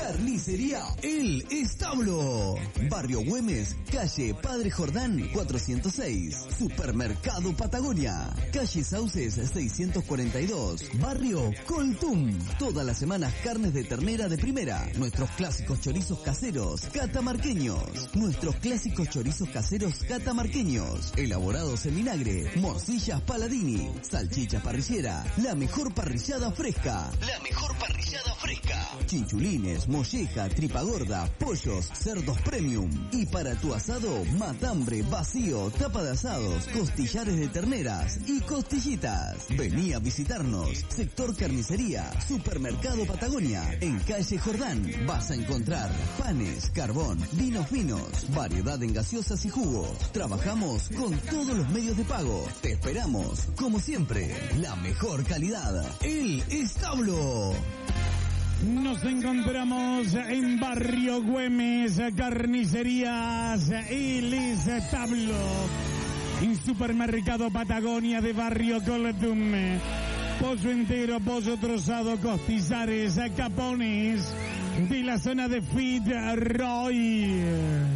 Carnicería El Establo. Barrio Güemes, calle Padre Jordán 406. Supermercado Patagonia, calle Sauces 642. Barrio Coltum. Todas las semanas carnes de ternera de primera. Nuestros clásicos chorizos caseros catamarqueños. Nuestros clásicos chorizos caseros catamarqueños. Elaborados en vinagre. Morcillas Paladini. Salchicha parrillera. La mejor parrillada fresca. La mejor parrillada fresca. Chinchulines, molleja, tripa gorda, pollos, cerdos premium. Y para tu asado, matambre, vacío, tapa de asados, costillares de terneras y costillitas. Vení a visitarnos. Sector Carnicería, Supermercado Patagonia. En calle Jordán vas a encontrar panes, carbón, vinos finos, variedad en gaseosas y jugos. Trabajamos con todos los medios de pago. Te esperamos, como siempre, la mejor calidad. El Establo. Nos encontramos en Barrio Güemes, Carnicerías El Establo, en Supermercado Patagonia de Barrio Coltum. Pollo entero, pollo trozado, costillares, capones de la zona de Fitzroy.